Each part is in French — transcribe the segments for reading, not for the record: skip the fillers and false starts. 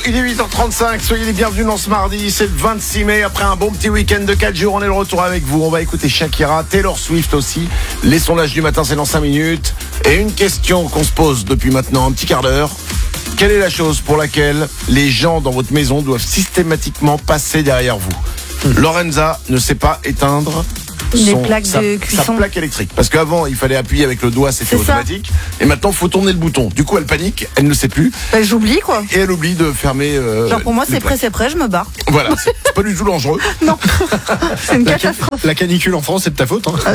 il est 8h35, soyez les bienvenus dans ce mardi, c'est le 26 mai, après un bon petit week-end de 4 jours, on est de retour avec vous, on va écouter Shakira, Taylor Swift aussi, les sondages du matin c'est dans 5 minutes, et une question qu'on se pose depuis maintenant un petit quart d'heure, quelle est la chose pour laquelle les gens dans votre maison doivent systématiquement passer derrière vous? Lorenza ne sait pas éteindre les plaques de cuisson. Sa plaque électrique. Parce qu'avant, il fallait appuyer avec le doigt, c'était automatique. Et maintenant, il faut tourner le bouton. Du coup, elle panique, elle ne sait plus. Bah, j'oublie quoi. Et elle oublie de fermer. Genre pour moi, c'est prêt, je me barre. Voilà, c'est pas du tout dangereux. Non, c'est une catastrophe. La canicule en France, c'est de ta faute. Hein.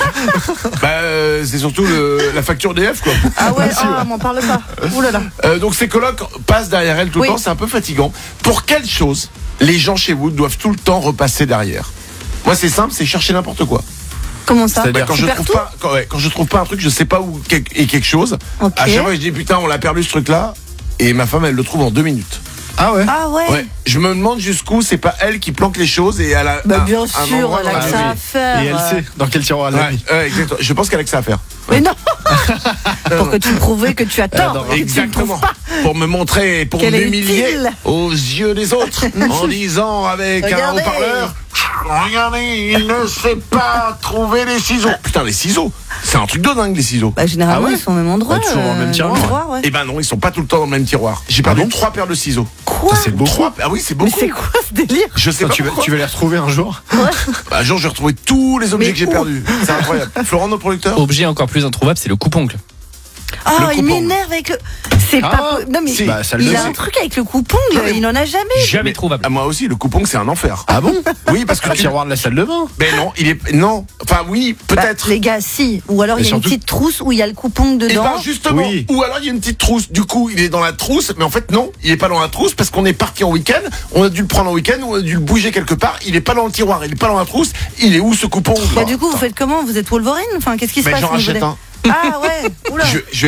C'est surtout la facture DF, quoi. Ah ouais, m'en parle pas. Ouh là là. Donc ces colocs passent derrière elle tout le temps, c'est un peu fatigant. Pour quelle chose les gens chez vous doivent tout le temps repasser derrière? Moi, c'est simple, c'est chercher n'importe quoi. Comment ça? Quand je trouve pas un truc, je sais pas où est quelque chose. Okay. À chaque fois, je dis putain, on l'a perdu ce truc-là. Et ma femme, elle le trouve en 2 minutes. Ah ouais? Ah ouais. Je me demande jusqu'où c'est pas elle qui planque les choses et elle a. Bien sûr, elle a que ça à faire. Et elle sait dans quel tiroir elle l'a mis. Exactement. Je pense qu'elle a que ça à faire. Mais non. Pour que tu prouves que tu as tort. Exactement. Pour me montrer, pour m'humilier aux yeux des autres, en disant avec un haut-parleur. Regardez, il ne sait pas trouver les ciseaux. Putain, les ciseaux, c'est un truc de dingue, les ciseaux. Bah, généralement, ils sont au même endroit. Toujours dans le même tiroir. Eh ben non, ils sont pas tout le temps dans le même tiroir. J'ai perdu 3 paires de ciseaux. Quoi? C'est beaucoup. Ah oui, c'est beaucoup. Mais c'est quoi ce délire? Je sais pas. Tu vas les retrouver un jour? Un jour, je vais retrouver tous les objets que j'ai perdus. C'est incroyable. Florent, notre producteur. Objet encore plus introuvable, c'est le coupe-ongle. Ah, il m'énerve avec le. C'est pas. Non, mais il a un truc avec le coupe-ongle, il en a jamais. Jamais trouvable. Ah, moi aussi, le coupe-ongle, c'est un enfer. Ah bon? Oui, parce que le tiroir de la salle de bain. Mais non, non. Enfin, oui, peut-être. Les gars, si. Ou alors, il y a une petite trousse où il y a le coupe-ongle dedans. Et ben justement. Oui. Ou alors, il y a une petite trousse. Du coup, il est dans la trousse. Mais en fait, non, il est pas dans la trousse parce qu'on est parti en week-end. On a dû le prendre en week-end. On a dû le bouger quelque part. Il est pas dans le tiroir. Il est pas dans la trousse. Il est où ce coupe-ongle? Bah, du coup, vous faites comment? Vous êtes Wolverine? Enfin, qu'est-ce qui se passe? J'en rachète un. Ah ouais, oula.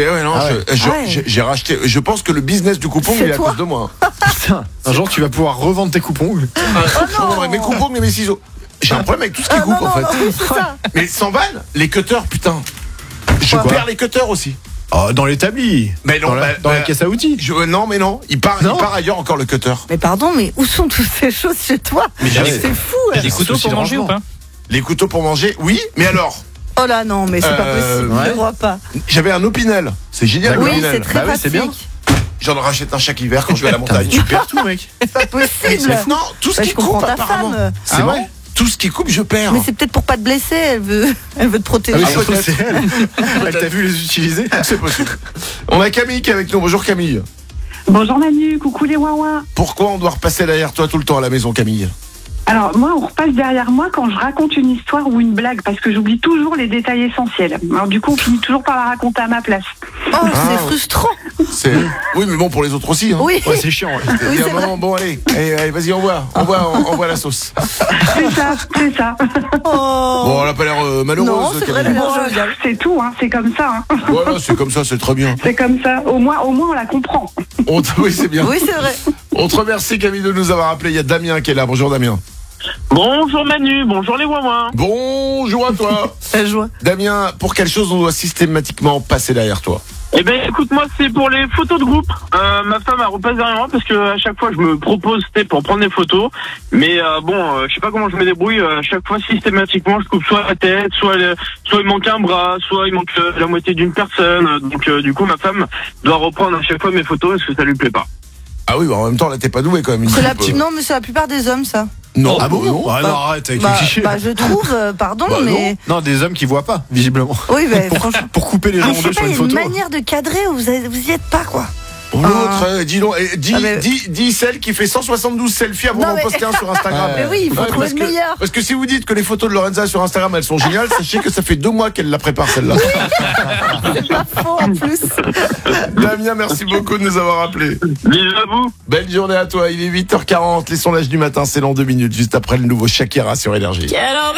J'ai racheté. Je pense que le business du coupon, il est à cause de moi. Putain, un jour tu vas pouvoir revendre tes coupons. Je revendrai mes coupons et mes ciseaux. J'ai un problème avec tout ce qui coupe en fait. Mais sans vanne, les cutters, putain. Je perds les cutters aussi. Oh, dans l'établi. Mais non, dans la caisse à outils. Non, mais non. Il part ailleurs encore le cutter. Mais pardon, mais où sont toutes ces choses chez toi? Mais c'est fou. T'as des couteaux pour manger ou pas? Les couteaux pour manger, oui. Mais alors? Oh là non, mais c'est pas possible, je ne vois pas. J'avais un Opinel, c'est génial. Oui, l'Opinel. c'est très pratique. C'est bien. J'en rachète un chaque hiver quand je vais à la montagne. Tu perds tout, mec. C'est pas possible. Non, tout ce qui coupe apparemment. C'est vrai. Tout ce qui coupe, je perds. Mais c'est peut-être pour pas te blesser, elle veut te protéger. C'est elle. Elle t'a vu les utiliser. C'est possible. On a Camille qui est avec nous. Bonjour Camille. Bonjour Manu, coucou les Wawa. Pourquoi on doit repasser derrière toi tout le temps à la maison, Camille? Alors moi, on repasse derrière moi quand je raconte une histoire ou une blague parce que j'oublie toujours les détails essentiels. Alors du coup, on finit toujours par la raconter à ma place. Oh, c'est frustrant. Oui, mais bon, pour les autres aussi. Hein. Oui. Ouais, c'est chiant. Oui, bon, allez, vas-y, envoie la sauce. C'est ça. Oh. Bon, elle a pas l'air malheureuse. Non, c'est vrai, elle a l'air joviale. C'est tout, hein, c'est comme ça. Hein. Voilà, c'est comme ça, c'est très bien. C'est comme ça. Au moins, on la comprend. Oui, c'est bien. Oui, c'est vrai. On te remercie Camille de nous avoir appelé. Il y a Damien qui est là. Bonjour Damien. Bonjour Manu, bonjour les Wawa. Bonjour à toi. Damien, pour quelle chose on doit systématiquement passer derrière toi? Eh ben écoute, moi c'est pour les photos de groupe. Ma femme elle repasse derrière moi parce que à chaque fois je me propose pour prendre des photos, mais je sais pas comment je me débrouille. À chaque fois systématiquement je coupe soit la tête, soit il manque un bras, soit il manque la moitié d'une personne. Donc du coup ma femme doit reprendre à chaque fois mes photos parce que ça lui plaît pas. Ah oui, en même temps là t'es pas doué quand même. Non, mais c'est la plupart des hommes ça. Non. Ah bon? Non, arrête avec les clichés. Je trouve, pardon, mais. Non, des hommes qui voient pas, visiblement. Oui, franchement. Pour couper les gens en deux sur une photo. Il y a une manière de cadrer où vous y êtes pas, quoi. L'autre, dis donc, dis celle qui fait 172 selfies avant d'en poster un sur Instagram. Mais oui, il faut trouver le meilleur. Parce que si vous dites que les photos de Lorenza sur Instagram elles sont géniales, sachez que ça fait 2 mois qu'elle la prépare celle-là. C'est pas faux en plus. Damien, merci beaucoup de nous avoir appelés. Bisous à vous. Belle journée à toi, il est 8h40, les sondages du matin, c'est dans 2 minutes, juste après le nouveau Shakira sur Énergie.